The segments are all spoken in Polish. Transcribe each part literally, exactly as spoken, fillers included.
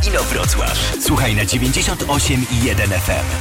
Inowrocław. Słuchaj na dziewięćdziesiąt osiem i jeden F M.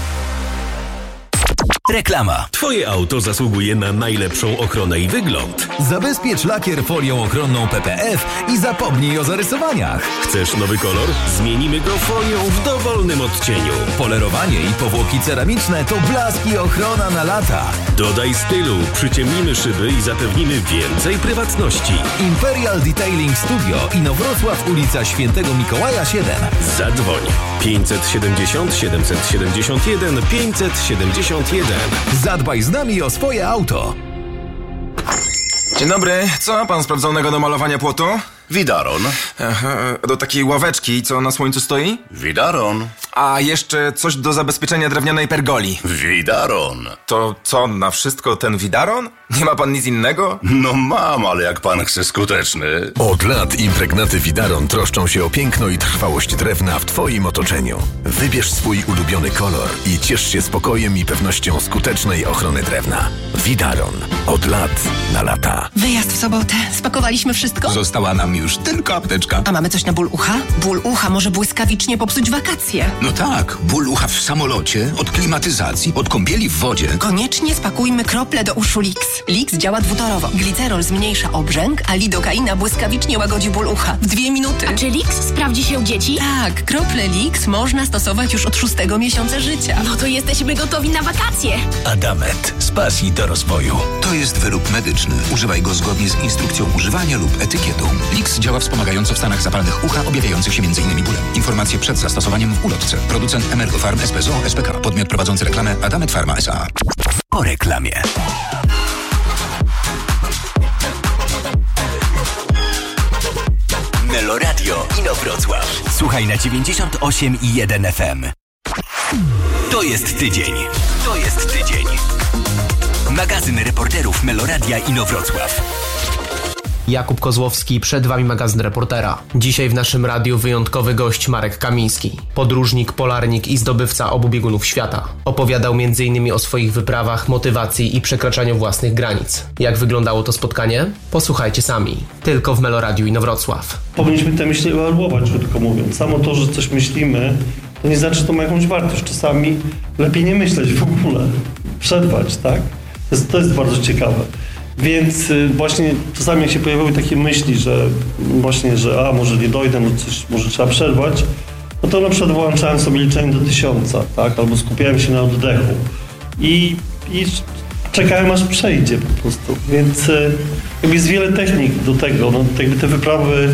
Reklama. Twoje auto zasługuje na najlepszą ochronę i wygląd. Zabezpiecz lakier folią ochronną P P F i zapomnij o zarysowaniach. Chcesz nowy kolor? Zmienimy go folią w dowolnym odcieniu. Polerowanie i powłoki ceramiczne to blask i ochrona na lata. Dodaj stylu, przyciemnimy szyby i zapewnimy więcej prywatności. Imperial Detailing Studio, Inowrocław, ulica Świętego Mikołaja siedem. Zadzwoń pięćset siedemdziesiąt siedemset siedemdziesiąt jeden pięćset siedemdziesiąt jeden. Zadbaj z nami o swoje auto. Dzień dobry, co ma pan sprawdzonego do malowania płotu? Widaron. Aha, do takiej ławeczki, co na słońcu stoi? Widaron. A jeszcze coś do zabezpieczenia drewnianej pergoli. Widaron. To co, na wszystko ten widaron? Nie ma pan nic innego? No mam, ale jak pan chce skuteczny. Od lat impregnaty Widaron troszczą się o piękno i trwałość drewna w twoim otoczeniu. Wybierz swój ulubiony kolor i ciesz się spokojem i pewnością skutecznej ochrony drewna. Widaron. Od lat na lata. Wyjazd w sobotę. Spakowaliśmy wszystko? Została nam już tylko apteczka. A mamy coś na ból ucha? Ból ucha może błyskawicznie popsuć wakacje. No tak, ból ucha w samolocie, od klimatyzacji, od kąpieli w wodzie. Koniecznie spakujmy krople do uszu Lix. Lix działa dwutorowo. Glicerol zmniejsza obrzęk, a lidokaina błyskawicznie łagodzi ból ucha. W dwie minuty. A czy Lix sprawdzi się u dzieci? Tak, krople Lix można stosować już od szóstego miesiąca życia. No to jesteśmy gotowi na wakacje. Adamet. Z pasji do rozwoju. To jest wyrób medyczny. Używaj go zgodnie z instrukcją używania lub etykietą. Lix działa wspomagająco w stanach zapalnych ucha, objawiających się między innymi bólem. Informacje przed zastosowaniem w ulotce. Producent Emergofarm S P Z O S P K. Podmiot prowadzący reklamę Adamet Pharma S A. Po reklamie. Meloradio Inowrocław. Słuchaj na dziewięćdziesiąt osiem i jeden F M. To jest tydzień. To jest tydzień. Magazyn reporterów Meloradia Inowrocław. Jakub Kozłowski, przed Wami magazyn reportera. Dzisiaj w naszym radiu wyjątkowy gość Marek Kamiński. Podróżnik, polarnik i zdobywca obu biegunów świata. Opowiadał między innymi o swoich wyprawach, motywacji i przekraczaniu własnych granic. Jak wyglądało to spotkanie? Posłuchajcie sami. Tylko w Meloradiu Inowrocław. Powinniśmy te myśli ewaluować, krótko mówiąc. Samo to, że coś myślimy, to nie znaczy, że to ma jakąś wartość. Czasami lepiej nie myśleć w ogóle. Przerwać, tak? To jest, to jest bardzo ciekawe. Więc właśnie czasami jak się pojawiały takie myśli, że właśnie, że a może nie dojdę, może, coś, może trzeba przerwać, no to na przykład włączałem sobie liczenie do tysiąca, tak? Albo skupiałem się na oddechu i, i czekałem aż przejdzie po prostu. Więc jakby jest wiele technik do tego. No, jakby te wyprawy,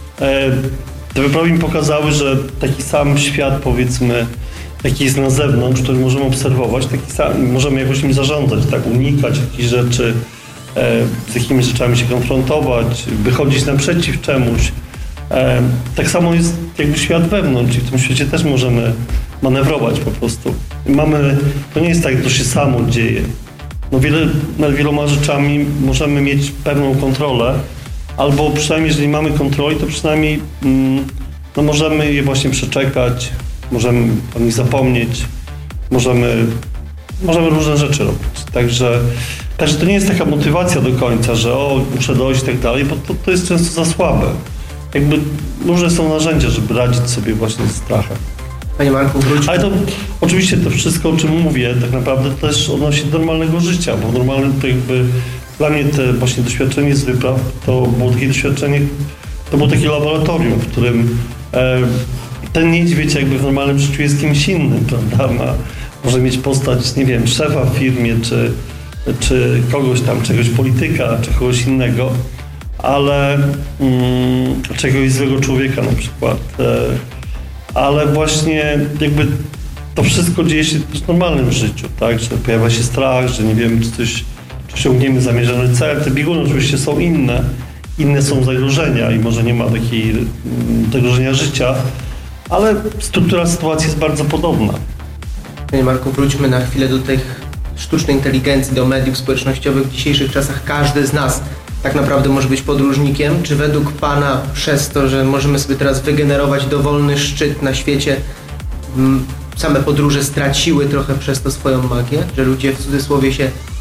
te wyprawy mi pokazały, że taki sam świat, powiedzmy, jaki jest na zewnątrz, który możemy obserwować, taki sam, możemy jakoś nim zarządzać, tak? Unikać jakichś rzeczy, z jakimi rzeczami się konfrontować, wychodzić naprzeciw czemuś. Tak samo jest jakby świat wewnątrz i w tym świecie też możemy manewrować po prostu. Mamy, to nie jest tak, że to się samo dzieje. No wiele, nad wieloma rzeczami możemy mieć pewną kontrolę, albo przynajmniej jeżeli mamy kontrolę, to przynajmniej no możemy je właśnie przeczekać, możemy o nich zapomnieć, możemy, możemy różne rzeczy robić. Także Także to nie jest taka motywacja do końca, że o, muszę dojść i tak dalej, bo to, to jest często za słabe. Jakby różne są narzędzia, żeby radzić sobie właśnie z strachem. Panie Marku, wróćmy. Ale to oczywiście to wszystko, o czym mówię, tak naprawdę też odnosi do normalnego życia, bo normalnym to jakby dla mnie te właśnie doświadczenie z wypraw to było takie doświadczenie, to było takie laboratorium, w którym e, ten niedźwiedź jakby w normalnym życiu jest kimś innym, prawda? Ma, może mieć postać, nie wiem, szefa w firmie, czy czy kogoś tam, czegoś polityka, czy kogoś innego, ale mm, czegoś złego człowieka na przykład. E, ale właśnie jakby to wszystko dzieje się w normalnym życiu, tak? Że pojawia się strach, że nie wiemy, czy coś, czy osiągniemy zamierzony cel. Te bieguny oczywiście są inne, inne są zagrożenia i może nie ma takiej mm, zagrożenia życia, ale struktura sytuacji jest bardzo podobna. Panie Marku, wróćmy na chwilę do tych sztucznej inteligencji, do mediów społecznościowych. W dzisiejszych czasach każdy z nas tak naprawdę może być podróżnikiem. Czy według Pana przez to, że możemy sobie teraz wygenerować dowolny szczyt na świecie, same podróże straciły trochę przez to swoją magię? Że ludzie w cudzysłowie się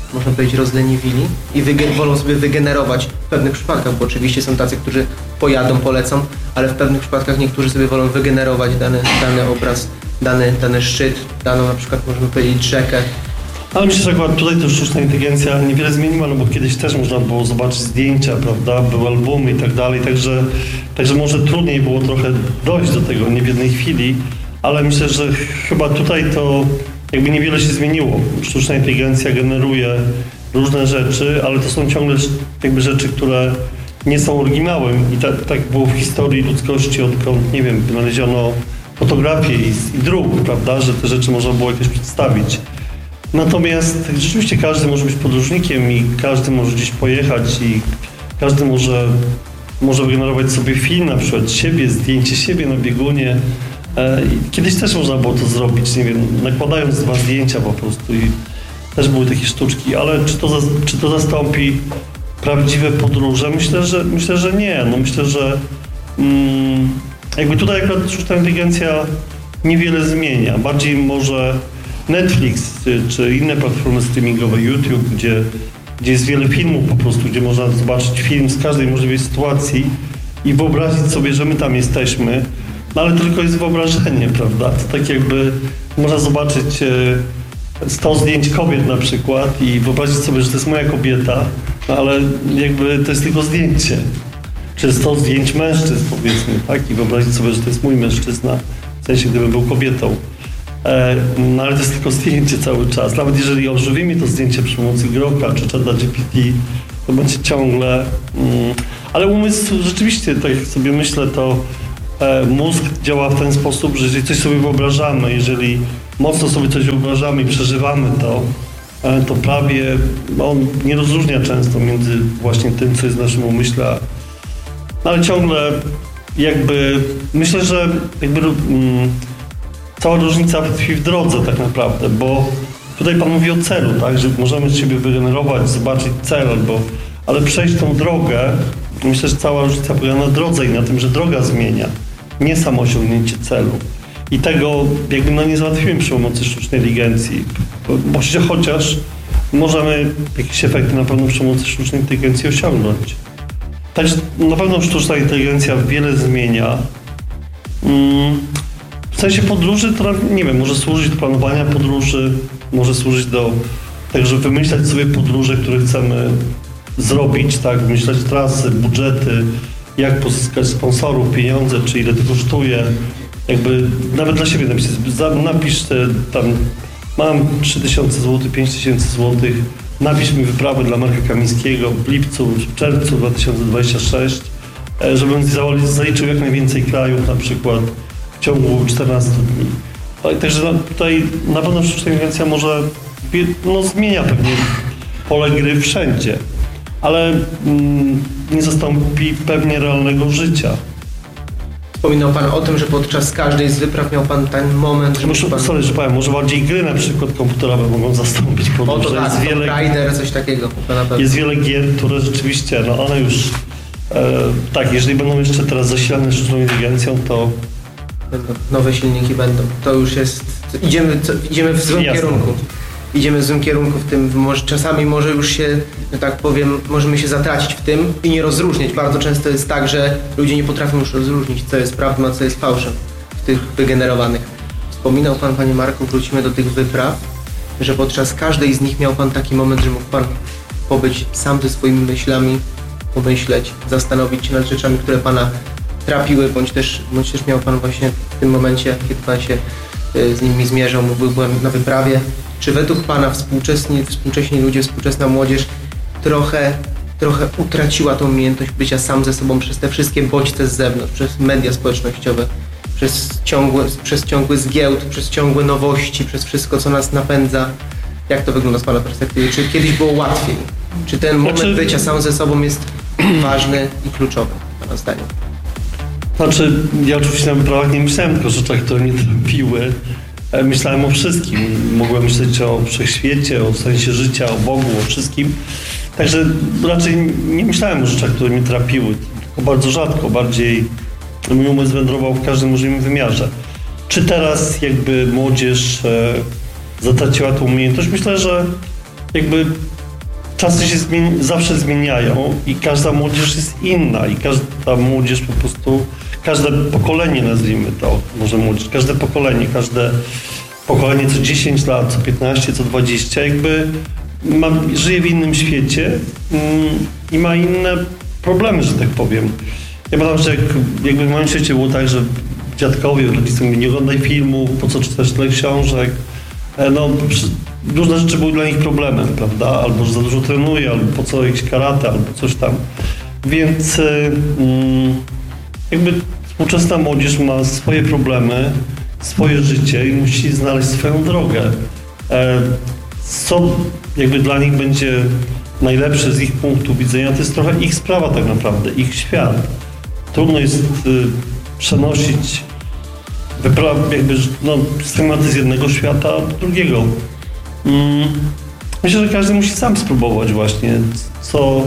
można powiedzieć, rozleniwili i wyge- wolą sobie wygenerować w pewnych przypadkach, bo oczywiście są tacy, którzy pojadą, polecą, ale w pewnych przypadkach niektórzy sobie wolą wygenerować dany, dany obraz, dany, dany szczyt, daną na przykład, możemy powiedzieć, rzekę. Ale myślę, że akurat tutaj to sztuczna inteligencja niewiele zmieniła, no bo kiedyś też można było zobaczyć zdjęcia, prawda, były albumy i tak dalej, także, także może trudniej było trochę dojść do tego, nie w jednej chwili, ale myślę, że chyba tutaj to jakby niewiele się zmieniło. Sztuczna inteligencja generuje różne rzeczy, ale to są ciągle jakby rzeczy, które nie są oryginałem i tak, tak było w historii ludzkości, odkąd, nie wiem, wynaleziono fotografię i, i druk, prawda, że te rzeczy można było jakoś przedstawić. Natomiast rzeczywiście każdy może być podróżnikiem i każdy może gdzieś pojechać i każdy może, może wygenerować sobie film, na przykład siebie, zdjęcie siebie na biegunie. Kiedyś też można było to zrobić, nie wiem, nakładając dwa zdjęcia po prostu i też były takie sztuczki, ale czy to, czy to zastąpi prawdziwe podróże? Myślę, że myślę, że nie. No myślę, że mm, jakby tutaj akurat sztuczna inteligencja niewiele zmienia. Bardziej może Netflix czy, czy inne platformy streamingowe, YouTube, gdzie, gdzie jest wiele filmów po prostu, gdzie można zobaczyć film z każdej możliwej sytuacji i wyobrazić sobie, że my tam jesteśmy, no ale tylko jest wyobrażenie, prawda? To tak jakby można zobaczyć sto zdjęć kobiet na przykład i wyobrazić sobie, że to jest moja kobieta, no ale jakby to jest tylko zdjęcie. Czy sto zdjęć mężczyzn, powiedzmy, tak? I wyobrazić sobie, że to jest mój mężczyzna, w sensie gdybym był kobietą. No ale to jest tylko zdjęcie cały czas. Nawet jeżeli ożywimy to zdjęcie przy pomocy Groka czy Chata G P T, to będzie ciągle... Mm, ale umysł rzeczywiście, tak jak sobie myślę, to e, mózg działa w ten sposób, że jeżeli coś sobie wyobrażamy, jeżeli mocno sobie coś wyobrażamy i przeżywamy to, e, to prawie on nie rozróżnia często między właśnie tym, co jest w naszym umyśle. No, ale ciągle jakby... Myślę, że jakby... Mm, cała różnica tkwi w drodze tak naprawdę, bo tutaj Pan mówi o celu, tak, że możemy z siebie wygenerować, zobaczyć cel, albo, ale przejść tą drogę, myślę, że cała różnica polega na drodze i na tym, że droga zmienia, nie samo osiągnięcie celu. I tego jakby no nie załatwimy przy pomocy sztucznej inteligencji, bo chociaż możemy jakieś efekty na pewno przy pomocy sztucznej inteligencji osiągnąć. Także na pewno sztuczna inteligencja wiele zmienia. Hmm. W sensie podróży to, nie wiem, może służyć do planowania podróży, może służyć do tego, żeby wymyślać sobie podróże, które chcemy zrobić, tak, wymyślać trasy, budżety, jak pozyskać sponsorów, pieniądze, czy ile to kosztuje. Jakby nawet dla siebie napisz, napisz tam, mam trzy tysiące złotych, pięć tysięcy złotych, napisz mi wyprawę dla Marka Kamińskiego w lipcu, w czerwcu dwa tysiące dwudziestego szóstego, żebym zaliczył jak najwięcej krajów, na przykład w ciągu czternastu dni. Także tutaj na pewno sztuczna inteligencja może no, zmienia pewnie pole gry wszędzie, ale mm, nie zastąpi pewnie realnego życia. Wspominał Pan o tym, że podczas każdej z wypraw miał Pan ten moment, że... Może, pan... Sorry, że powiem, może bardziej gry na przykład komputerowe mogą zastąpić podróże. O to tak, jest wiele... Rider, coś takiego. Jest wiele gier, które rzeczywiście, no one już... E, tak, jeżeli będą jeszcze teraz zasilane sztuczną inteligencją, to... Będą. Nowe silniki będą. To już jest... Idziemy, co, idziemy w złym Jasne. kierunku. Idziemy w złym kierunku w tym, może, czasami może już się, że tak powiem, możemy się zatracić w tym i nie rozróżniać. Bardzo często jest tak, że ludzie nie potrafią już rozróżnić, co jest prawdą, a co jest fałszem w tych wygenerowanych. Wspominał Pan, Panie Marku, wrócimy do tych wypraw, że podczas każdej z nich miał Pan taki moment, że mógł Pan pobyć sam ze swoimi myślami, pomyśleć, zastanowić się nad rzeczami, które Pana trapiły, bądź też, bądź też miał Pan właśnie w tym momencie, kiedy Pan się z nimi zmierzał, byłem na wyprawie. Czy według Pana współczesni, współcześni ludzie, współczesna młodzież trochę, trochę utraciła tą umiejętność bycia sam ze sobą przez te wszystkie bodźce z zewnątrz, przez media społecznościowe, przez ciągły, przez ciągły zgiełk, przez ciągłe nowości, przez wszystko, co nas napędza? Jak to wygląda z Pana perspektywy? Czy kiedyś było łatwiej? Czy ten moment znaczy... bycia sam ze sobą jest ważny i kluczowy, Pana zdaniem? Znaczy, ja oczywiście na wyprawach nie myślałem tylko o rzeczach, które mnie trapiły. Myślałem o wszystkim. Mogłem myśleć o wszechświecie, o sensie życia, o Bogu, o wszystkim. Także raczej nie myślałem o rzeczach, które mnie trapiły. Tylko bardzo rzadko, bardziej mój umysł wędrował w każdym możliwym wymiarze. Czy teraz jakby młodzież e, zatraciła tą umiejętność? Myślę, że jakby czasy się zmieni- zawsze zmieniają i każda młodzież jest inna i każda młodzież po prostu, każde pokolenie, nazwijmy to, może młodzież, każde pokolenie, każde pokolenie co dziesięć lat, co piętnaście, co dwadzieścia, jakby ma, żyje w innym świecie mm, i ma inne problemy, że tak powiem. Ja pamiętam, że jak, jakby w moim świecie było tak, że dziadkowie, rodzice mówili, nie oglądaj filmów, po co czytasz tyle książek. No, różne rzeczy były dla nich problemem, prawda? Albo że za dużo trenuje, albo po co jakieś karate, albo coś tam. Więc mm, jakby współczesna młodzież ma swoje problemy, swoje życie i musi znaleźć swoją drogę. E, co jakby dla nich będzie najlepsze z ich punktu widzenia, to jest trochę ich sprawa tak naprawdę, ich świat. Trudno jest y, przenosić wypra- jakby no, schematy z jednego świata do drugiego. Mm, myślę, że każdy musi sam spróbować właśnie, co,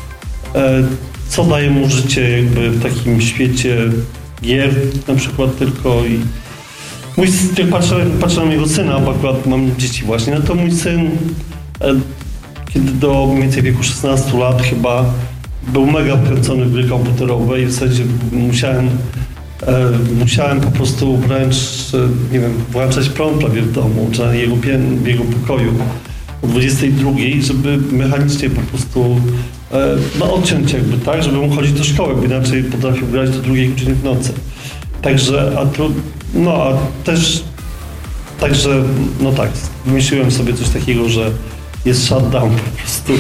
e, co daje mu życie jakby w takim świecie gier na przykład tylko i mój, jak patrzę, patrzę na mojego syna, bo akurat mam dzieci właśnie, no to mój syn e, kiedy do mniej więcej wieku szesnastu lat chyba był mega wkręcony w gry komputerowe i w zasadzie musiałem e, musiałem po prostu wręcz, e, nie wiem, włączać prąd prawie w domu, czy na jego, w jego pokoju o dwudziestej drugiej, żeby mechanicznie po prostu e, no, odciąć jakby, tak, żeby mógł chodzić do szkoły, bo inaczej potrafił grać do drugiej godziny w nocy. Także, a tu, no a też, także, no tak, wymyśliłem sobie coś takiego, że jest shutdown po prostu,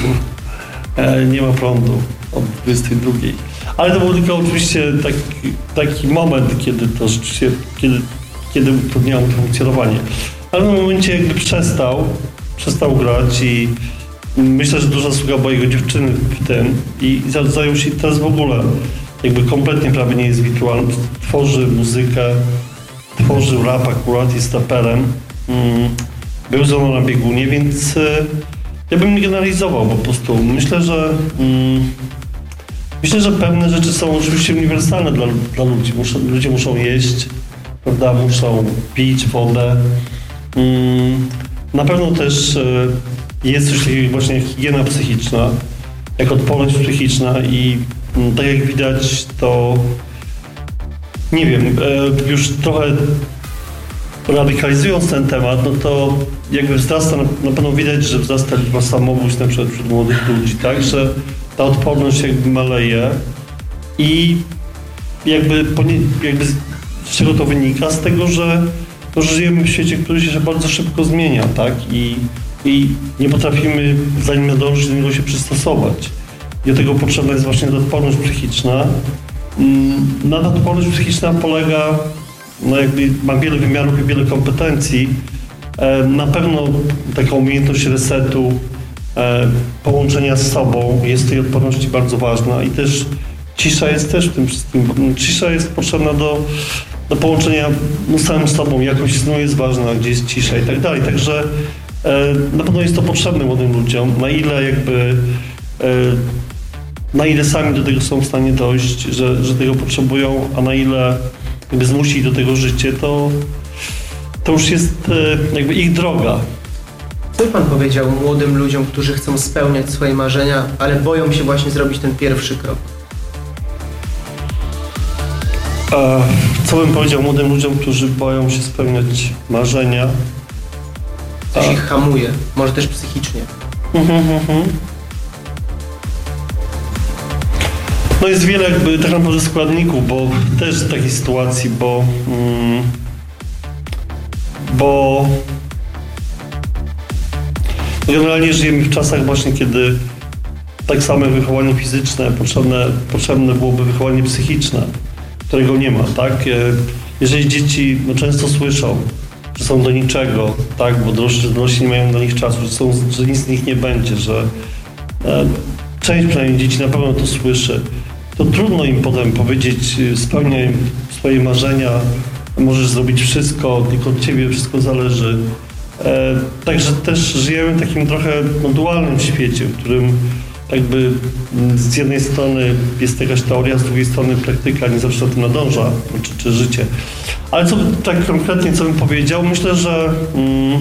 e, nie ma prądu od dwudziestej drugiej. Ale to był tylko oczywiście taki, taki moment, kiedy to rzeczywiście, kiedy, kiedy utrudniało to funkcjonowanie. Ale w tym momencie jakby przestał, przestał grać i myślę, że duża zasługa była jego dziewczyny w tym i zajął się teraz w ogóle, jakby kompletnie prawie nie jest wirtualny, tworzy muzykę, tworzył rap akurat, jest raperem, mm, był ze mną na biegunie, więc y, ja bym nie generalizował po prostu. Myślę, że mm, myślę, że pewne rzeczy są oczywiście uniwersalne dla, dla ludzi. Muszą, ludzie muszą jeść, prawda, muszą pić wodę. Mm, na pewno też y, jest coś takiego właśnie jak higiena psychiczna, jak odporność psychiczna i y, tak jak widać to nie wiem, y, już trochę radykalizując ten temat, no to jakby wzrasta, na pewno widać, że wzrasta liczba samobójstw na przykład wśród młodych ludzi, tak, że ta odporność jakby maleje i jakby, jakby z czego to wynika? Z tego, że, to, że żyjemy w świecie, który się bardzo szybko zmienia, tak, i, i nie potrafimy zanim nadążyć do niego się przystosować. I do tego potrzebna jest właśnie ta odporność psychiczna. Na ta odporność psychiczna polega, no jakby ma wiele wymiarów i wiele kompetencji. Na pewno taka umiejętność resetu, połączenia z sobą jest w tej odporności bardzo ważna i też cisza jest też w tym wszystkim. Cisza jest potrzebna do, do połączenia no, z samym sobą, jakość snu jest ważna, gdzie jest cisza i tak dalej. Także na pewno jest to potrzebne młodym ludziom. Na ile jakby na ile sami do tego są w stanie dojść, że, że tego potrzebują, a na ile jakby zmusi do tego życie, to, to już jest jakby ich droga. Co by pan powiedział młodym ludziom, którzy chcą spełniać swoje marzenia, ale boją się właśnie zrobić ten pierwszy krok? A co bym powiedział młodym ludziom, którzy boją się spełniać marzenia? Coś a... ich hamuje, może też psychicznie. Mhm, mhm. No jest wiele jakby tak naprawdę składników, bo też w takiej sytuacji, bo mm, bo generalnie żyjemy w czasach właśnie, kiedy tak samo jak wychowanie fizyczne, potrzebne, potrzebne byłoby wychowanie psychiczne, którego nie ma, tak? Jeżeli dzieci no, często słyszą, że są do niczego, tak? Bo dorośli, dorośli nie mają dla nich czasu, że, są, że nic z nich nie będzie, że e, część przynajmniej dzieci na pewno to słyszy, to trudno im potem powiedzieć, spełniaj swoje marzenia, możesz zrobić wszystko, tylko od ciebie wszystko zależy. E, także też żyjemy w takim trochę no, dualnym świecie, w którym jakby z jednej strony jest jakaś teoria, z drugiej strony praktyka nie zawsze do tym nadąża, czy, czy życie. Ale co tak konkretnie, co bym powiedział, myślę, że mm,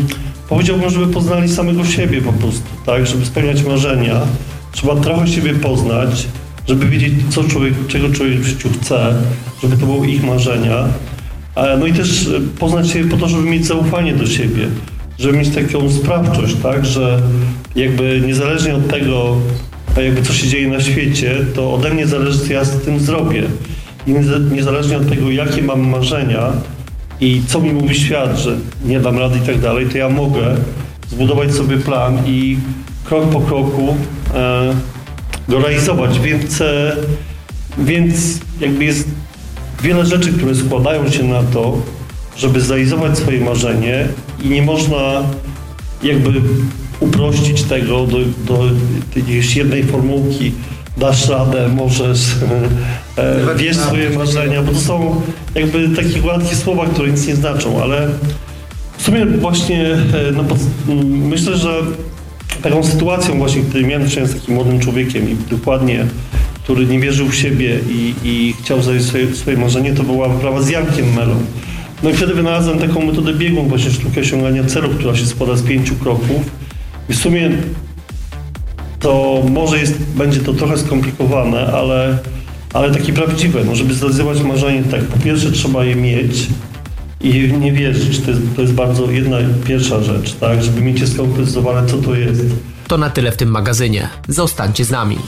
powiedziałbym, żeby poznali samego siebie po prostu, tak? Żeby spełniać marzenia. Trzeba trochę siebie poznać, żeby wiedzieć, co człowiek, czego człowiek w życiu chce, żeby to były ich marzenia. No i też poznać siebie po to, żeby mieć zaufanie do siebie, żeby mieć taką sprawczość, tak? Że jakby niezależnie od tego, jakby co się dzieje na świecie, to ode mnie zależy, co ja z tym zrobię. I niezależnie od tego, jakie mam marzenia i co mi mówi świat, że nie dam rady i tak dalej, to ja mogę zbudować sobie plan i krok po kroku e, go realizować. Więc, e, więc jakby jest wiele rzeczy, które składają się na to, żeby zrealizować swoje marzenie i nie można jakby uprościć tego do, do jakiejś jednej formułki. Dasz radę, możesz, e, wiesz swoje marzenia, bo to są jakby takie gładkie słowa, które nic nie znaczą, ale w sumie właśnie no, myślę, że taką sytuacją właśnie, kiedy miałem do czynienia z takim młodym człowiekiem i dokładnie, który nie wierzył w siebie i, i chciał zająć swoje, swoje marzenie, to była wyprawa z Jankiem Melą. No i wtedy wynalazłem taką metodę biegun, właśnie sztukę osiągania celu, która się składa z pięciu kroków. I w sumie to może jest, będzie to trochę skomplikowane, ale, ale takie prawdziwe. No, żeby zrealizować marzenie, tak, po pierwsze trzeba je mieć i nie wierzyć. To jest, to jest bardzo jedna, pierwsza rzecz, tak, żeby mieć je skonkretyzowane, co to jest. To na tyle w tym magazynie. Zostańcie z nami.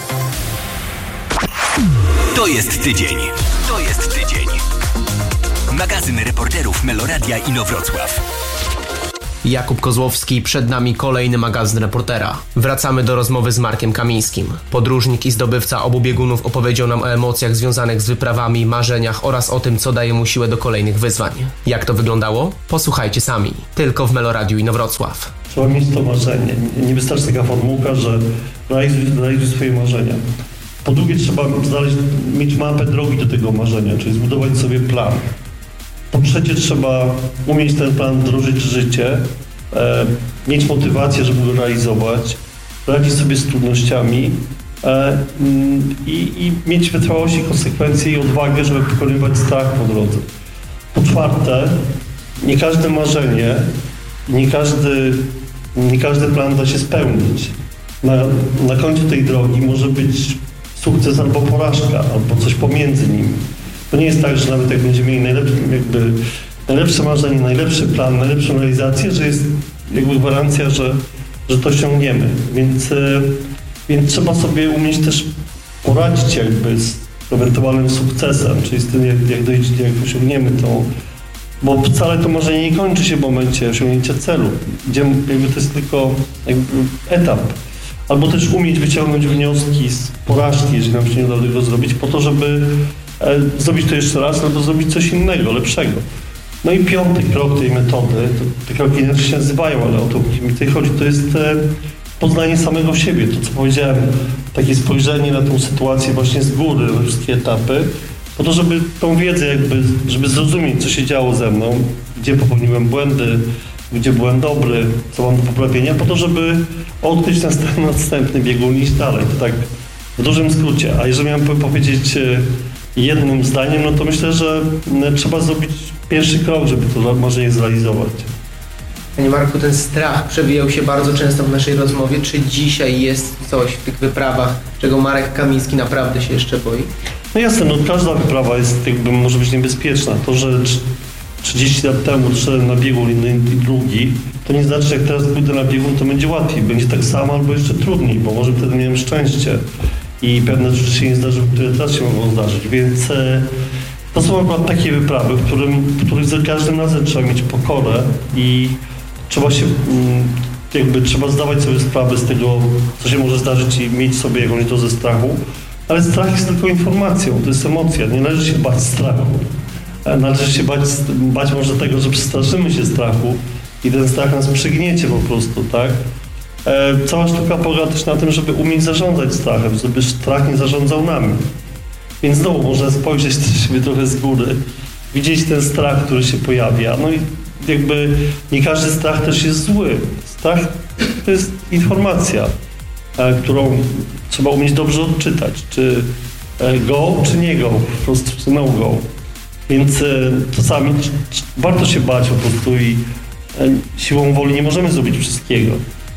To jest tydzień. To jest tydzień. Magazyn reporterów Meloradia Inowrocław. Jakub Kozłowski, przed nami kolejny magazyn reportera. Wracamy do rozmowy z Markiem Kamińskim. Podróżnik i zdobywca obu biegunów opowiedział nam o emocjach związanych z wyprawami, marzeniach oraz o tym, co daje mu siłę do kolejnych wyzwań. Jak to wyglądało? Posłuchajcie sami. Tylko w Meloradiu Inowrocław. Trzeba mieć to marzenie. Nie wystarczy taka formułka, że realizuj, realizuj swoje marzenia. Po drugie trzeba znaleźć, mieć mapę drogi do tego marzenia, czyli zbudować sobie plan. Po trzecie trzeba umieć ten plan wdrożyć w życie, e, mieć motywację, żeby go realizować, radzić sobie z trudnościami e, i, i mieć wytrwałość i konsekwencje i odwagę, żeby pokonywać strach po drodze. Po czwarte, nie każde marzenie, nie każdy, nie każdy plan da się spełnić. Na, na końcu tej drogi może być sukces albo porażka, albo coś pomiędzy nimi. To nie jest tak, że nawet jak będziemy mieli najlepsze, jakby, najlepsze marzenie, najlepszy plan, najlepszą realizację, że jest jakby gwarancja, że, że to osiągniemy. Więc, więc trzeba sobie umieć też poradzić jakby z ewentualnym sukcesem, czyli z tym, jak, jak, dojdzie, jak osiągniemy to. Bo wcale to marzenie nie kończy się w momencie osiągnięcia celu. Gdzie jakby to jest tylko jakby etap. Albo też umieć wyciągnąć wnioski z porażki, jeżeli nam się nie uda tego zrobić, po to, żeby e, zrobić to jeszcze raz, albo zrobić coś innego, lepszego. No i piąty krok tej metody, to, te kroki inaczej się nazywają, ale o to mi tutaj chodzi, to jest e, poznanie samego siebie. To, co powiedziałem, takie spojrzenie na tą sytuację właśnie z góry, na wszystkie etapy, po to, żeby tą wiedzę jakby, żeby zrozumieć, co się działo ze mną, gdzie popełniłem błędy, gdzie byłem dobry, co mam do poprawienia, po to, żeby odkryć następny, następny biegun i iść dalej. To tak w dużym skrócie. A jeżeli miałem powiedzieć jednym zdaniem, no to myślę, że trzeba zrobić pierwszy krok, żeby to marzenie zrealizować. Panie Marku, ten strach przewijał się bardzo często w naszej rozmowie. Czy dzisiaj jest coś w tych wyprawach, czego Marek Kamiński naprawdę się jeszcze boi? No jasne, no każda wyprawa jest jakby może być niebezpieczna. To, że trzydzieści lat temu szedłem na biegun i drugi, to nie znaczy, że jak teraz pójdę na biegun, to będzie łatwiej. Będzie tak samo albo jeszcze trudniej, bo może wtedy miałem szczęście i pewne rzeczy się nie zdarzyły, które teraz się mogą zdarzyć. Więc e, to są akurat takie wyprawy, w, którym, w których za każdym razem trzeba mieć pokorę i trzeba się mm, jakby trzeba zdawać sobie sprawę z tego, co się może zdarzyć i mieć sobie jakąś dozę strachu. Ale strach jest tylko informacją, to jest emocja. Nie należy się bać strachu. Należy się bać, bać może tego, że przestraszymy się strachu i ten strach nas przygniecie po prostu, tak? E, cała sztuka polega też na tym, żeby umieć zarządzać strachem, żeby strach nie zarządzał nami. Więc znowu można spojrzeć sobie trochę z góry, widzieć ten strach, który się pojawia. No i jakby nie każdy strach też jest zły. Strach to jest informacja, e, którą trzeba umieć dobrze odczytać, czy e, go, czy nie go, po prostu czy no go. Więc e, czasami warto się bać po prostu i siłą woli nie możemy zrobić wszystkiego.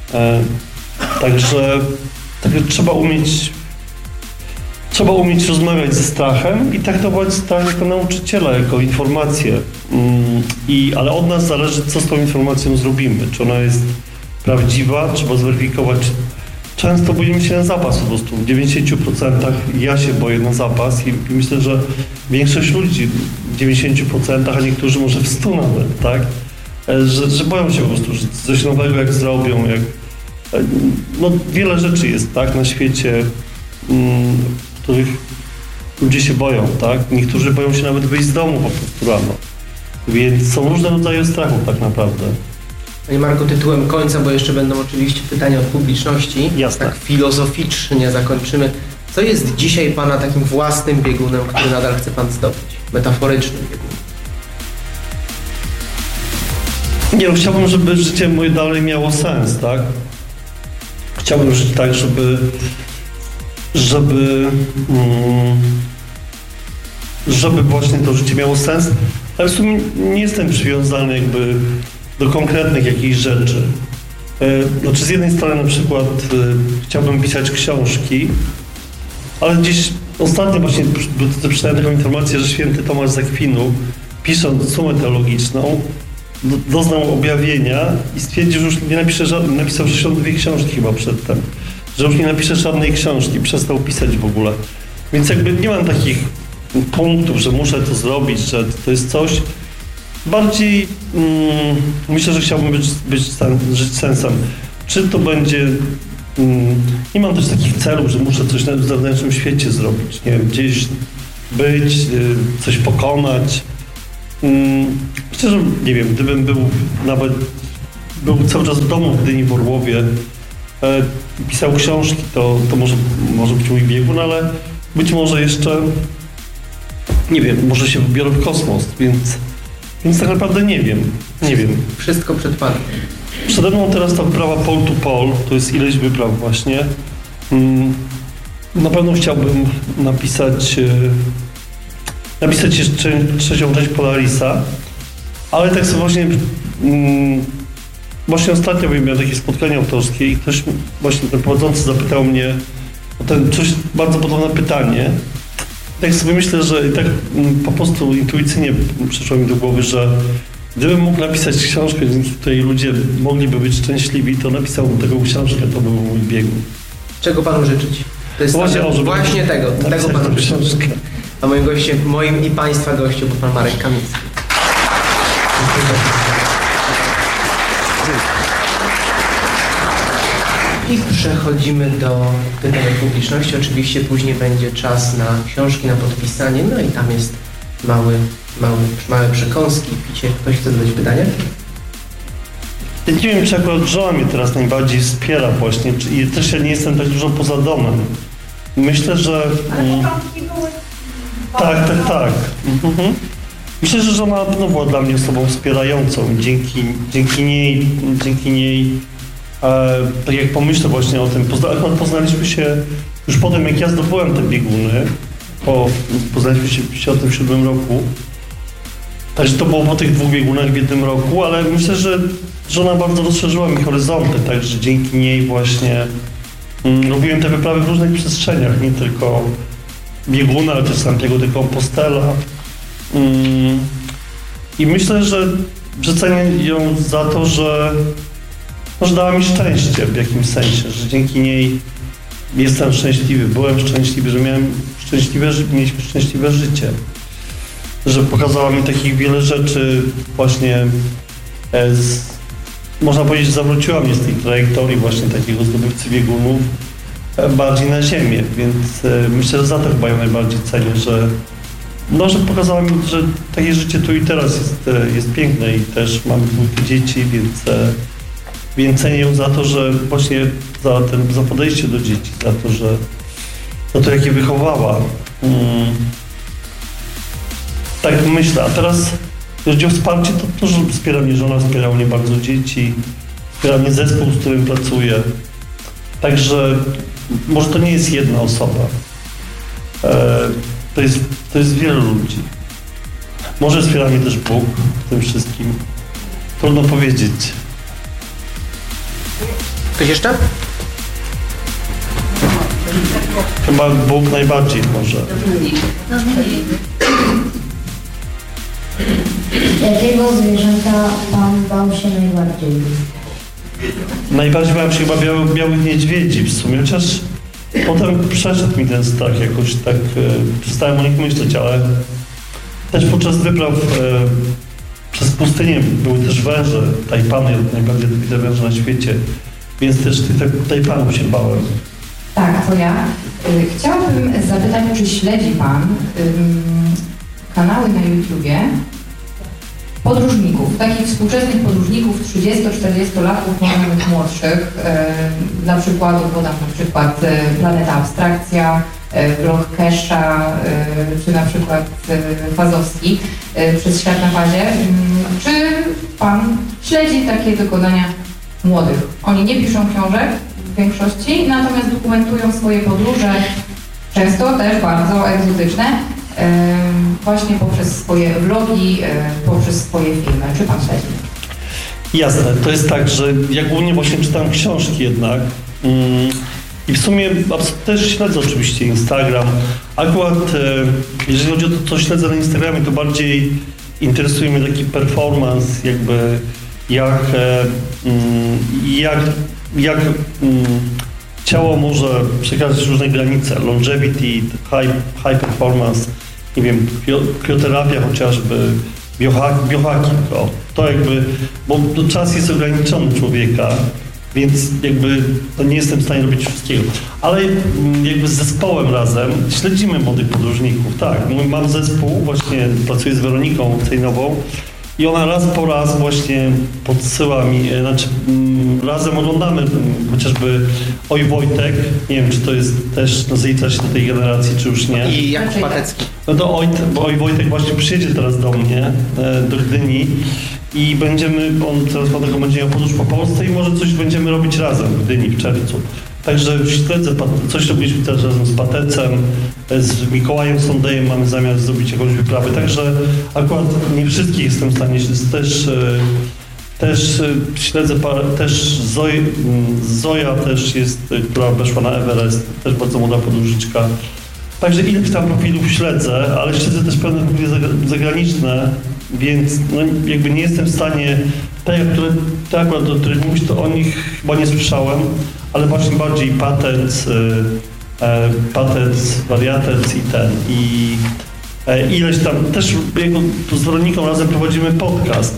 Także, także trzeba umieć trzeba umieć rozmawiać ze strachem i traktować strach jako nauczyciela, jako informację. I, ale od nas zależy, co z tą informacją zrobimy. Czy ona jest prawdziwa, trzeba zweryfikować. Często boimy się na zapas po prostu. W dziewięćdziesięciu procentach ja się boję na zapas i, i myślę, że większość ludzi w dziewięćdziesięciu procentach, a niektórzy może w stu nawet, tak? Że, że boją się po prostu, że coś nowego jak zrobią, jak... No wiele rzeczy jest, tak, na świecie, mm, których ludzie się boją, tak? Niektórzy boją się nawet wyjść z domu po prostu rano. Więc są różne rodzaje strachów tak naprawdę. Panie Marku, tytułem końca, bo jeszcze będą oczywiście pytania od publiczności. Jasne. Tak filozoficznie zakończymy. Co jest dzisiaj Pana takim własnym biegunem, który nadal chce Pan zdobyć? Metaforycznym biegunem. Nie, no, chciałbym, żeby życie moje dalej miało sens, tak? Chciałbym żyć tak, żeby żeby mm, żeby właśnie to życie miało sens, ale w sumie nie jestem przywiązany jakby do konkretnych jakichś rzeczy. E, znaczy z jednej strony na przykład e, chciałbym pisać książki, ale gdzieś ostatnio właśnie przeczytałem taką informację, że święty Tomasz z Akwinu, pisząc sumę teologiczną, do, doznał objawienia i stwierdził, że już nie napisze żadnej, napisał sześćdziesiąt dwie książki chyba przedtem, że już nie napisze żadnej książki, przestał pisać w ogóle. Więc jakby nie mam takich punktów, że muszę to zrobić, że to jest coś. Bardziej mm, myślę, że chciałbym być, być żyć sensem. Czy to będzie... Mm, nie mam też takich celów, że muszę coś w zewnętrznym świecie zrobić. Nie wiem, gdzieś być, y, coś pokonać. Mm, myślę, że nie wiem, gdybym był nawet był cały czas w domu w Gdyni w Orłowie, e, pisał książki, to, to może, może być mój biegun, ale być może jeszcze nie wiem, może się wybiorę w kosmos, więc Więc tak naprawdę nie wiem, nie wiem. Wszystko przed Panem. Przede mną teraz ta wyprawa pole to pole, to jest ileś wypraw właśnie. Na pewno chciałbym napisać napisać jeszcze trzecią część Polarisa, ale tak sobie właśnie właśnie ostatnio miałem takie spotkanie autorskie i ktoś właśnie ten prowadzący zapytał mnie o ten coś bardzo podobne pytanie. Tak sobie myślę, że tak po prostu intuicyjnie przyszło mi do głowy, że gdybym mógł napisać książkę, dzięki której ludzie mogliby być szczęśliwi, to napisałbym taką książkę, to był mój biegun. Czego Panu życzyć? To jest właśnie, tam, właśnie tego, tego Panu życzę. A moim gościem, moim i Państwa gościem był Pan Marek Kamiński. I przechodzimy do pytań publiczności. Oczywiście później będzie czas na książki, na podpisanie, no i tam jest mały, mały, małe przekąski, picie. Ktoś chce zadać pytanie? Ja nie wiem, czy akurat żona mnie teraz najbardziej wspiera właśnie, i też ja nie jestem tak dużo poza domem. Myślę, że... Mm, tak, tak, tak. Mhm. Myślę, że żona na pewno była dla mnie osobą wspierającą. Dzięki, dzięki niej, dzięki niej E, tak jak pomyślę właśnie o tym, pozna, poznaliśmy się już po tym, jak ja zdobyłem te bieguny, po, poznaliśmy się, się o tym w siódmym roku, także to było po tych dwóch biegunach w jednym roku, ale myślę, że żona bardzo rozszerzyła mi horyzonty, także dzięki niej właśnie mm, robiłem te wyprawy w różnych przestrzeniach, nie tylko bieguna, ale też Santiago de Compostela mm, i myślę, że, że cenię ją za to, że może dała mi szczęście w jakimś sensie, że dzięki niej jestem szczęśliwy, byłem szczęśliwy, że miałem szczęśliwe, mieliśmy szczęśliwe życie. Że pokazała mi takich wiele rzeczy właśnie, z, można powiedzieć, zawróciła mnie z tej trajektorii właśnie takiego zdobywcy biegunów bardziej na ziemię, więc myślę, że za to chyba ją najbardziej cenię, że no, że pokazała mi, że takie życie tu i teraz jest, jest piękne i też mamy dwójkę dzieci, więc Więc cenię ją za to, że właśnie za, ten, za podejście do dzieci, za to, że za to, jak je wychowała. Hmm. Tak myślę. A teraz, jeżeli chodzi o wsparcie, to to, że wspiera mnie żona, wspiera mnie bardzo dzieci, wspiera mnie zespół, z którym pracuję. Także może to nie jest jedna osoba. E, to jest, to jest wielu ludzi. Może wspiera mnie też Bóg w tym wszystkim. Trudno powiedzieć. Ktoś jeszcze? Chyba Bóg najbardziej może. Jakiego zwierzęta pan bał się najbardziej? Najbardziej bałem się chyba biały, białych niedźwiedzi w sumie, chociaż potem przeszedł mi ten strach, jakoś tak e, przestałem o nich myśleć, ale też podczas wypraw e, przez pustynię były też węże, tajpany, najbardziej odbite węże na świecie, więc też tych tajpanów się bałem. Tak, to ja. Y, chciałabym zapytać, czy śledzi pan ym, kanały na YouTubie podróżników, takich współczesnych podróżników trzydziesto-czterdziestolatków, może nawet młodszych, y, na przykład, podam na przykład y, Planeta Abstrakcja, y, blog Kesha, y, czy na przykład y, Fazowski y, przez Świat na Fazie. Y, czy pan śledzi takie dokonania młodych? Oni nie piszą książek w większości, natomiast dokumentują swoje podróże, często też bardzo egzotyczne, yy, właśnie poprzez swoje vlogi, yy, poprzez swoje filmy. Czy pan śledzi? Jasne, to jest tak, że ja głównie właśnie czytam książki jednak yy, i w sumie też śledzę oczywiście Instagram. Akurat yy, jeżeli chodzi o to, co śledzę na Instagramie, to bardziej interesuje mnie taki performance, jakby jak, yy, jak jak mm, ciało może przekazać różne granice, longevity, high, high performance, nie wiem, krioterapia chociażby, biohack, biohacking, o, to jakby, bo czas jest ograniczony człowieka, więc jakby to nie jestem w stanie robić wszystkiego, ale jakby z zespołem razem śledzimy młodych podróżników, tak, mam zespół, właśnie pracuję z Weroniką Cejnową, i ona raz po raz właśnie podsyła mi, znaczy m, razem oglądamy m, chociażby Oj Wojtek, nie wiem czy to jest też, no zalicza się do tej generacji, czy już nie. I Jakub Patecki. No to Oj, bo Oj Wojtek właśnie przyjedzie teraz do mnie, e, do Gdyni i będziemy, on teraz dlatego będzie miał podróż po Polsce i może coś będziemy robić razem w Gdyni w czerwcu. Także śledzę, coś robiliśmy też razem z Patecem, z Mikołajem Sondejem mamy zamiar zrobić jakąś wyprawę, także akurat nie wszystkich jestem w stanie, też, też śledzę, też Zoj, Zoja też jest, która weszła na Everest, też bardzo młoda podróżniczka. Także ileś tam profilów śledzę, ale śledzę też pewne profile zagraniczne, więc no, jakby nie jestem w stanie, te, które, te akurat, o których mówisz, to o nich chyba nie słyszałem, ale właśnie bardziej Patec, e, Patec, Wariatec i ten. I e, ileś tam, też jako, z Weroniką razem prowadzimy podcast.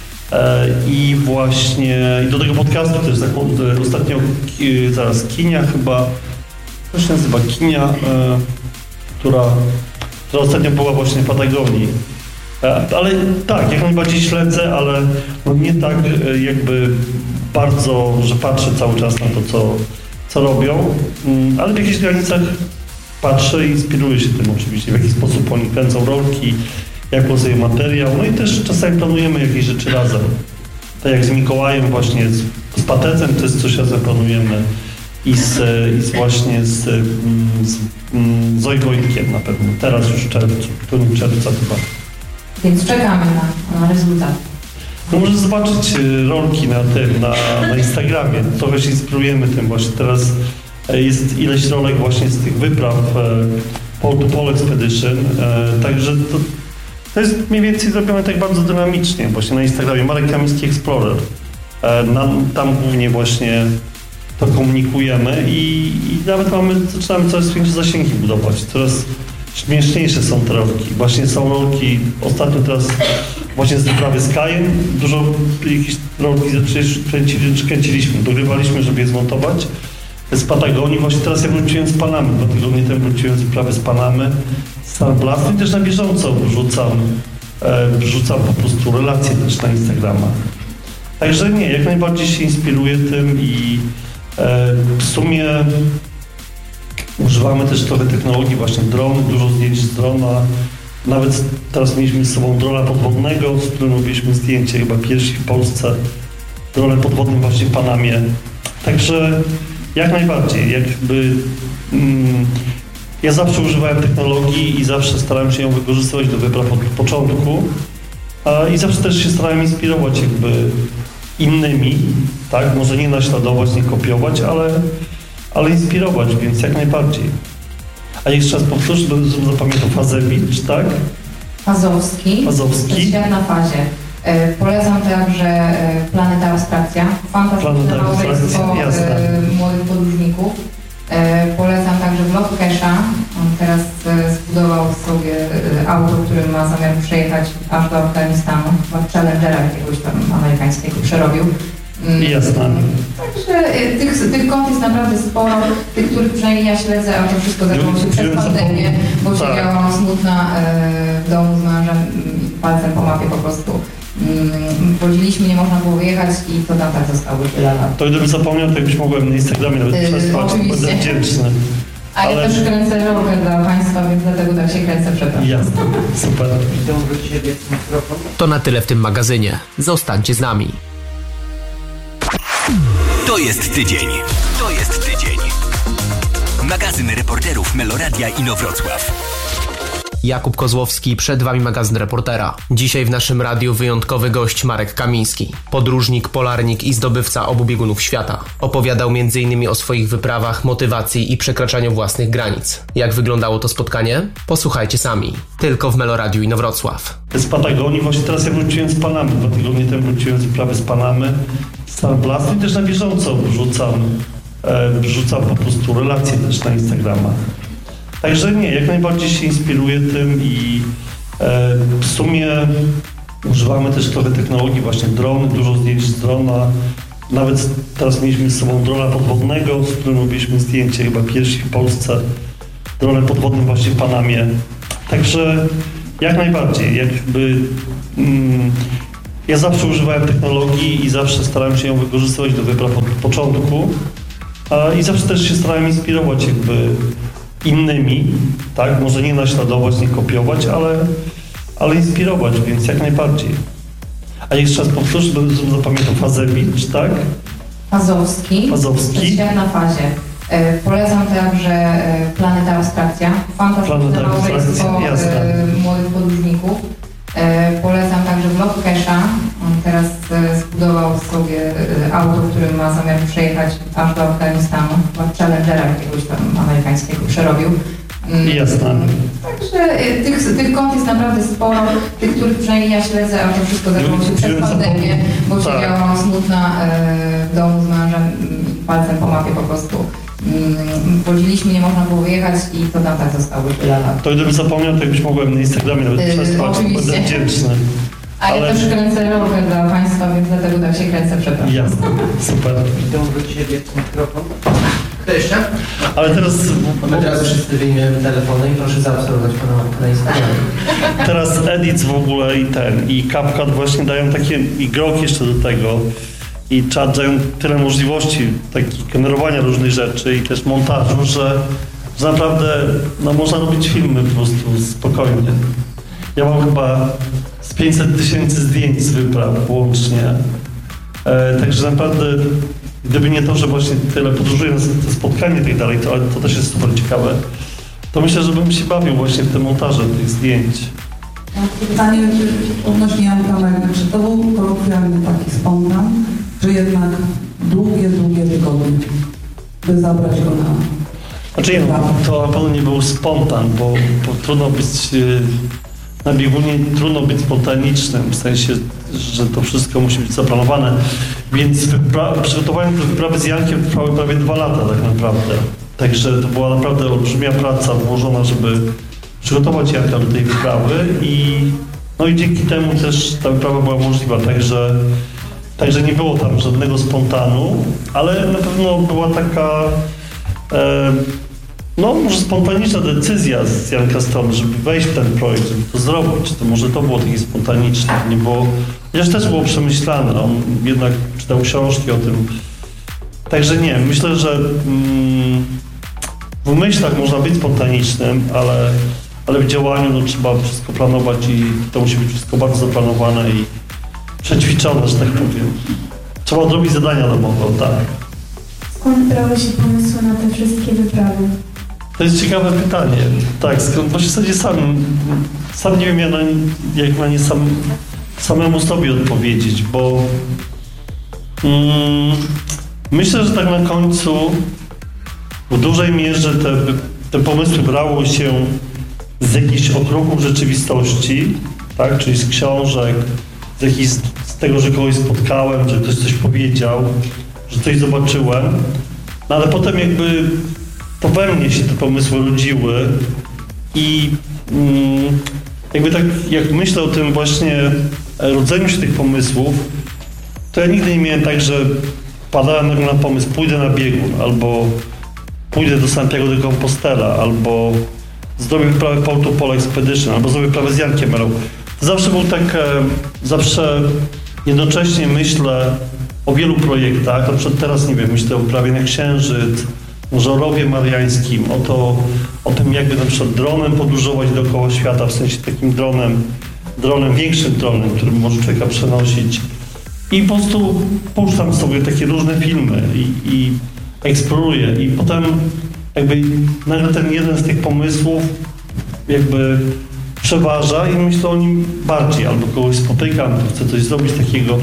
E, I właśnie, i do tego podcastu też tak, ostatnio, ki, zaraz, Kinia chyba, to się nazywa Kinia, e, która, która ostatnio była właśnie w Patagonii. Ale tak, jak najbardziej śledzę, ale no nie tak jakby bardzo, że patrzę cały czas na to, co, co robią, ale w jakichś granicach patrzę i inspiruję się tym oczywiście, w jaki sposób oni kręcą rolki, jak powstaje materiał, no i też czasami planujemy jakieś rzeczy razem. Tak jak z Mikołajem właśnie, z, z Patecem też coś razem planujemy i z, i z właśnie z, z, z Zoj Wojtkiem na pewno, teraz już w czerwcu, w czerwca chyba. Więc czekamy na, na rezultat. No może zobaczyć rolki na tym, na, na Instagramie. Trochę się inspirujemy tym właśnie. Teraz jest ileś rolek właśnie z tych wypraw Pole to Pole Expedition. Także to, to jest mniej więcej zrobione tak bardzo dynamicznie właśnie na Instagramie. Marek Kamiński Explorer. Tam głównie właśnie to komunikujemy i, i nawet mamy, zaczynamy coraz większe zasięgi budować. Coraz śmieszniejsze są te rolki. Właśnie są rolki, ostatnio teraz właśnie z wyprawy z Kajem, dużo jakichś rolki kręcili, kręciliśmy, dogrywaliśmy, żeby je zmontować. Z Patagonii, właśnie teraz ja wróciłem z Panamy, dwa tygodnie temu wróciłem z wyprawy z Panamy, z Star Blastu i też na bieżąco wrzucam, e, wrzucam po prostu relacje też na Instagrama. Także nie, jak najbardziej się inspiruję tym i e, w sumie używamy też trochę technologii, właśnie drony, dużo zdjęć z drona. Nawet teraz mieliśmy z sobą drona podwodnego, z którym robiliśmy zdjęcie chyba pierwsi w Polsce. Dronem podwodnym właśnie w Panamie. Także jak najbardziej, jakby mm, ja zawsze używałem technologii i zawsze starałem się ją wykorzystywać do wypraw od początku. A, I zawsze też się starałem inspirować jakby innymi, tak? Może nie naśladować, nie kopiować, ale, ale inspirować, więc jak najbardziej. A jeszcze raz powtórz, żebym zapamiętał, Fazewicz, tak? Fazowski. Fazowski. Świat na fazie. E, polecam także e, Planeta Abstrakcja. Fantastyczne małżeństwo e, młodych podróżników. E, polecam także vlog Kesha. On teraz e, zbudował sobie e, auto, którym ma zamiar przejechać aż do Afganistanu. Chyba Challengera jakiegoś tam amerykańskiego przerobił. Jasne. Także tych, tych kont jest naprawdę sporo, tych, których przynajmniej ja śledzę, a to wszystko zaczęło się przed pandemię, bo tak. siedziałam smutna e, w domu z mężem i palcem po mapie po prostu mm, chodziliśmy, nie można było wyjechać i to tam tak zostało tyle lat. To gdybym zapomniał, to jakbyś mogłem na Instagramie nawet Yy, przesłać, to będę wdzięczny. A ja Ale... też kręcę żołkę dla Państwa, więc dlatego tak się kręcę, przepraszam. Jasne, super. To na tyle w tym magazynie. Zostańcie z nami. To jest tydzień. To jest tydzień. Magazyn reporterów Meloradia i Inowrocław. Jakub Kozłowski, przed Wami magazyn reportera. Dzisiaj w naszym radiu wyjątkowy gość Marek Kamiński. Podróżnik, polarnik i zdobywca obu biegunów świata. Opowiadał między innymi o swoich wyprawach, motywacji i przekraczaniu własnych granic. Jak wyglądało to spotkanie? Posłuchajcie sami. Tylko w Meloradiu Inowrocław. Z Patagonii, właśnie teraz ja wróciłem z Panamy. Dwa tygodnie temu wróciłem z wyprawy z Panamy. Star Blast i też na bieżąco wrzucam, e, wrzucam po prostu relacje też na Instagrama. Także nie, jak najbardziej się inspiruję tym i e, w sumie używamy też trochę technologii, właśnie drony, dużo zdjęć z drona. Nawet teraz mieliśmy z sobą drona podwodnego, z którym robiliśmy zdjęcie chyba pierwsi w Polsce. Dronem podwodnym właśnie w Panamie. Także jak najbardziej, jakby mm, ja zawsze używałem technologii i zawsze starałem się ją wykorzystywać do wypraw od początku. A, I zawsze też się starałem inspirować jakby innymi, tak? Może nie naśladować, nie kopiować, ale, ale inspirować, więc jak najbardziej. A jeszcze raz powtórz, żebym zapamiętał, Fazewicz, tak? Fazowski. Fazowski. Świat na fazie. E, polecam także e, Planeta Abstrakcja. Fantastyczne małżeństwo e, młodych podróżników. E, polecam także vlog Kesha. On teraz e, zbudował sobie e, auto, którym ma zamiar przejechać aż do Afganistanu. Chyba Challengera jakiegoś tam amerykańskiego przerobił. Mm, Jasne. Także e, tych, tych kont jest naprawdę sporo, tych, których przynajmniej ja śledzę, a to wszystko zaczęło się przed pandemię, bo tak. Siedziałam smutna e, w domu z mężem i palcem po mapie po prostu. Chodziliśmy, nie można było wyjechać i to tam tak zostało tyle lat. To gdybym zapomniał, to jakbyś mogłem na Instagramie nawet yy, przesłać, to będę wdzięczny. A ale... ja też kręcę żołkę dla Państwa, więc dlatego tak się kręcę, przepraszam. Jasne, super. Idą do Ciebie mikrofon. Kto jeszcze? Ale teraz... My teraz wszyscy wyjmiemy telefony i proszę zaobserwować Pana na Instagramie. Teraz edits w ogóle i ten, i CapCut właśnie dają takie, i grok jeszcze do tego. I czat dają tyle możliwości takich generowania różnych rzeczy i też montażu, że, że naprawdę no, można robić filmy po prostu spokojnie. Ja mam chyba z pięćset tysięcy zdjęć z wypraw łącznie. E, także naprawdę, gdyby nie to, że właśnie tyle podróżuję na te spotkanie i tak dalej, to, to też jest super ciekawe, to myślę, że bym się bawił właśnie w te montaże tych zdjęć. Pytanie odnośnie kamery, czy to był kolokwialny taki spontan, czy jednak długie, długie tygodnie, by zabrać go na... Znaczy nie, to na pewno nie był spontan, bo, bo trudno być na biegunie, trudno być spontanicznym, w sensie, że to wszystko musi być zaplanowane. Więc wypra- przygotowanie do wyprawy z Jankiem trwały prawie dwa lata tak naprawdę. Także to była naprawdę olbrzymia praca włożona, żeby przygotować Janka do tej wyprawy i no i dzięki temu też ta wyprawa była możliwa, także, także nie było tam żadnego spontanu, ale na pewno była taka e, no może spontaniczna decyzja z Janka strony, żeby wejść w ten projekt, żeby to zrobić. To może to było takie spontaniczne, nie było, chociaż też było przemyślane, on jednak czytał książki o tym. Także nie, myślę, że mm, w myślach można być spontanicznym, ale, ale w działaniu no, trzeba wszystko planować i to musi być wszystko bardzo zaplanowane i przećwiczone, że tak powiem. Trzeba odrobić zadania domowe, tak. Skąd brały się pomysły na te wszystkie wyprawy? To jest ciekawe pytanie. Tak, skąd, bo w zasadzie sam, sam nie wiem, ja na, jak na nie sam samemu sobie odpowiedzieć, bo mm, myślę, że tak na końcu w dużej mierze te, te pomysły brało się z jakichś okruchów rzeczywistości, tak? Czyli z książek, z, jakichś, z tego, że kogoś spotkałem, że ktoś coś powiedział, że coś zobaczyłem, no ale potem jakby to we mnie się te pomysły rodziły i mm, jakby tak jak myślę o tym właśnie rodzeniu się tych pomysłów, to ja nigdy nie miałem tak, że padałem nagle na pomysł, pójdę na biegun, albo pójdę do Santiago de Compostela, albo zrobię wyprawę Pole to Pole Expedition, albo zrobię wyprawę z Jankiem Merą. To zawsze był tak, e, zawsze jednocześnie myślę o wielu projektach, na przykład teraz, nie wiem, myślę o wyprawie na Księżyc, może o rowie mariańskim, o, to, o tym jakby na przykład dronem podróżować dookoła świata, w sensie takim dronem, dronem, większym dronem, który może człowieka przenosić. I po prostu puszczam sobie takie różne filmy i, i eksploruję. I potem jakby nagle ten jeden z tych pomysłów jakby przeważa i myślę o nim bardziej. Albo kogoś spotykam, to chcę coś zrobić takiego.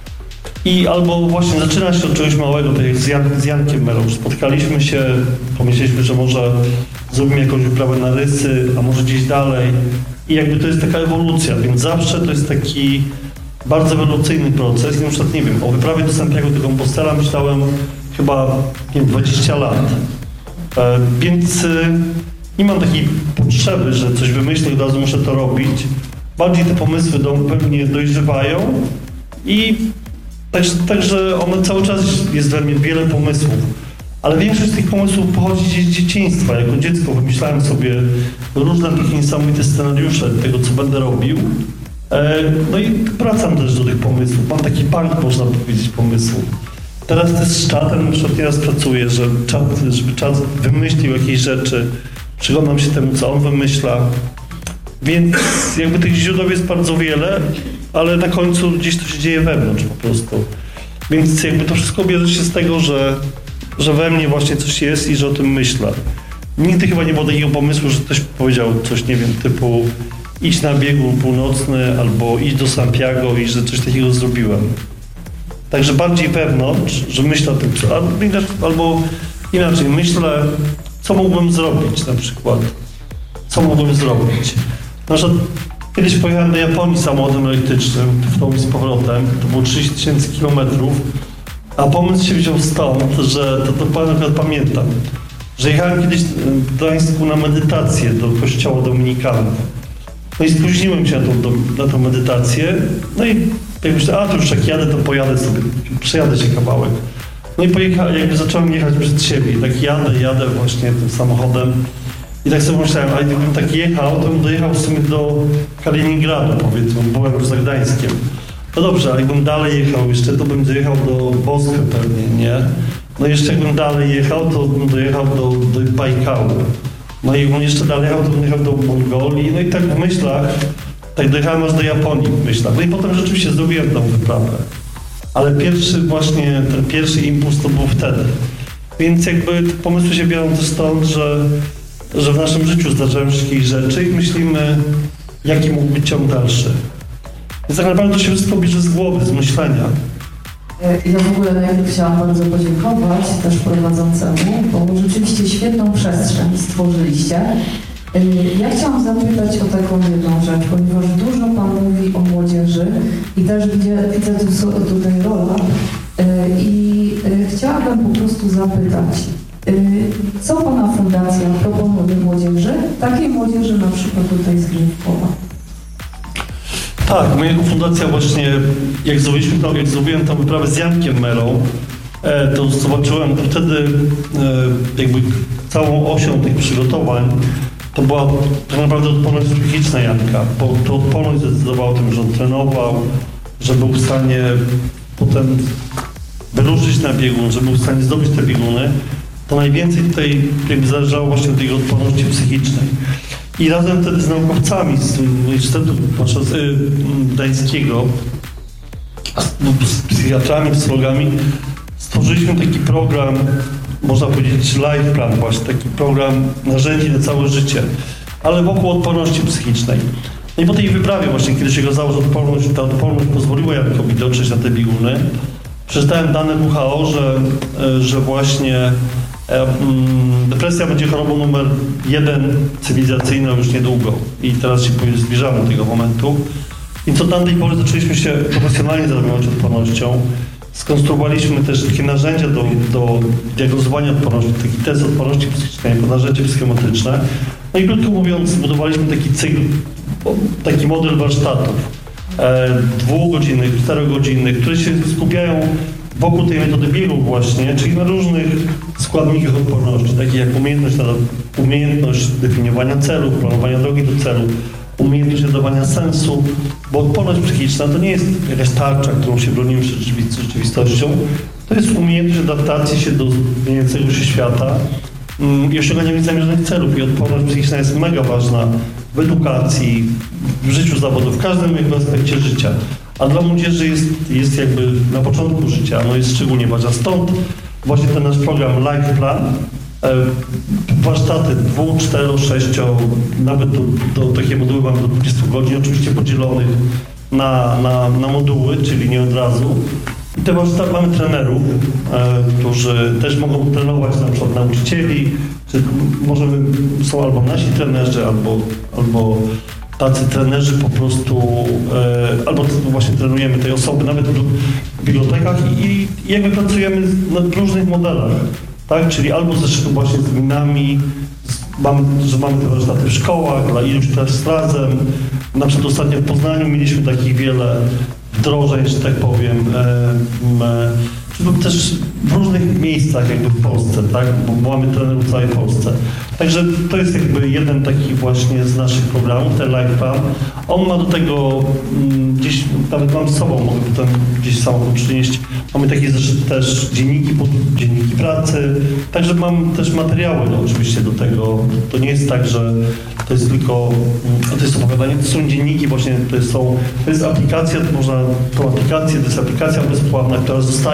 I albo właśnie zaczyna się od czegoś małego, tak jak z, Jan, z Jankiem Merą. Spotkaliśmy się, pomyśleliśmy, że może zrobimy jakąś wyprawę na Rysy, a może gdzieś dalej. I jakby to jest taka ewolucja, więc zawsze to jest taki bardzo ewolucyjny proces. I na przykład, nie wiem, o wyprawie do Santiago de Compostela myślałem chyba, nie wiem, dwadzieścia lat. E, więc y, nie mam takiej potrzeby, że coś wymyślę, od razu muszę to robić. Bardziej te pomysły do, pewnie dojrzewają i także, także one cały czas jest we mnie wiele pomysłów. Ale większość z tych pomysłów pochodzi z dzieciństwa. Jako dziecko wymyślałem sobie różne takie niesamowite scenariusze tego, co będę robił. No i wracam też do tych pomysłów. Mam taki bank, można powiedzieć, pomysłów. Teraz też z czatem na przykład nieraz pracuję, że czat, żeby czat wymyślił jakieś rzeczy, przyglądam się temu, co on wymyśla. Więc jakby tych źródeł jest bardzo wiele, ale na końcu gdzieś to się dzieje wewnątrz po prostu. Więc jakby to wszystko bierze się z tego, że, że we mnie właśnie coś jest i że o tym myślę. Nigdy chyba nie było takiego pomysłu, że ktoś powiedział coś, nie wiem, typu iść na biegun północny albo iść do Santiago i że coś takiego zrobiłem. Także bardziej wewnątrz, że myślę o tym, albo inaczej, myślę, co mógłbym zrobić na przykład. Co mógłbym zrobić? Na przykład kiedyś pojechałem do Japonii samochodem elektrycznym, w tą i z powrotem, to było trzydzieści tysięcy kilometrów, a pomysł się wziął stąd, że to, to nawet pamiętam, że jechałem kiedyś w Gdańsku na medytację do kościoła dominikanów. No i spóźniłem się na tą, na tą medytację, no i tak myślę, a to już jak jadę, to pojadę sobie, przejadę się kawałek. No i pojechałem, jakby zacząłem jechać przed siebie i tak jadę, jadę właśnie tym samochodem i tak sobie myślałem, a gdybym tak jechał, to bym dojechał w sumie do Kaliningradu, powiedzmy, byłem już za Gdańskiem. No dobrze, a jakbym dalej jechał jeszcze, to bym dojechał do Moskwy pewnie, nie? No jeszcze jakbym dalej jechał, to bym dojechał do, do Bajkału. No i jakbym jeszcze dalej jechał, to bym jechał do Mongolii. No i tak w myślach, tak dojechałem aż do Japonii w myślach. No i potem rzeczywiście zrobiłem tą wyprawę. Ale pierwszy właśnie, ten pierwszy impuls to był wtedy. Więc jakby te pomysły się biorą też stąd, że, że w naszym życiu zdarzają się jakieś rzeczy i myślimy, jaki mógł być ciąg dalszy. Więc tak naprawdę to się wszystko bierze z głowy, z myślenia. Ja w ogóle najpierw chciałam bardzo podziękować też prowadzącemu, bo rzeczywiście świetną przestrzeń stworzyliście. Ja chciałam zapytać o taką jedną rzecz, ponieważ dużo Pan mówi o młodzieży i też widzę, widzę tu, tutaj rolę i chciałabym po prostu zapytać, co Pana fundacja proponuje młodzieży, takiej młodzieży na przykład tutaj z Gryfkowa? Tak, moja fundacja właśnie, jak zrobiliśmy to, jak zrobiłem tę wyprawę z Jankiem Merą, to zobaczyłem, to wtedy jakby całą osią tych przygotowań to była tak naprawdę odporność psychiczna Janka, bo to odporność zdecydowała o tym, że on trenował, że był w stanie potem wyruszyć na biegun, że był w stanie zdobyć te bieguny. To najwięcej tutaj jakby zależało właśnie od tej odporności psychicznej. I razem wtedy z naukowcami z Uniwersytetu Gdańskiego, z psychiatrami, psychologami stworzyliśmy taki program, można powiedzieć life plan właśnie, taki program narzędzi na całe życie, ale wokół odporności psychicznej. No i po tej wyprawie właśnie, kiedy się okazało, że odporność, ta odporność pozwoliła Jankowi dotrzeć na te bieguny, przeczytałem dane W H O, że, że właśnie depresja będzie chorobą numer jeden cywilizacyjną już niedługo i teraz się zbliżamy do tego momentu. I co tamtej pory zaczęliśmy się profesjonalnie zajmować odpornością. Skonstruowaliśmy też takie narzędzia do, do diagnozowania odporności, taki test odporności psychicznej, narzędzie psychometryczne. No i krótko mówiąc, zbudowaliśmy taki cykl, taki model warsztatów e, dwugodzinnych, czterogodzinnych, które się skupiają wokół tej metody biegu właśnie, czyli na różnych składnikach odporności, takich jak umiejętność, umiejętność definiowania celów, planowania drogi do celu, umiejętność nadawania sensu, bo odporność psychiczna to nie jest jakaś tarcza, którą się bronimy przed rzeczywistością, to jest umiejętność adaptacji się do zmieniającego się świata i osiągania zamierzonych celów. I odporność psychiczna jest mega ważna w edukacji, w życiu zawodowym, w każdym jakby aspekcie życia. A dla młodzieży jest, jest jakby na początku życia, no jest szczególnie ważna. Stąd właśnie ten nasz program Life Plan, warsztaty dwu, cztero, sześcio, nawet do, do takie moduły mamy do dwudziestu godzin, oczywiście podzielonych na, na, na moduły, czyli nie od razu. I te warsztaty mamy trenerów, e, którzy też mogą trenować na przykład nauczycieli, czy możemy, są albo nasi trenerzy, albo, albo tacy trenerzy po prostu, e, albo właśnie trenujemy te osoby nawet w bibliotekach i, i jakby pracujemy na różnych modelach. Tak, czyli albo zresztą właśnie z gminami, z, mamy, że mamy te warsztaty w szkołach, dla iluś też razem. Na przykład ostatnio w Poznaniu mieliśmy takich wiele wdrożeń, że tak powiem, e, e, też w różnych miejscach jakby w Polsce, tak, bo mamy trenerów w całej Polsce. Także to jest jakby jeden taki właśnie z naszych programów, ten Life Plan. On ma do tego m, gdzieś, nawet mam z sobą, mogę potem gdzieś samochód przynieść. Mamy takie też dzienniki, dzienniki pracy, także mam też materiały no, oczywiście do tego. To nie jest tak, że to jest tylko, to jest opowiadanie, to są dzienniki właśnie, to, są, to jest aplikacja, można tą aplikację, to jest aplikacja bezpłatna, która zostaje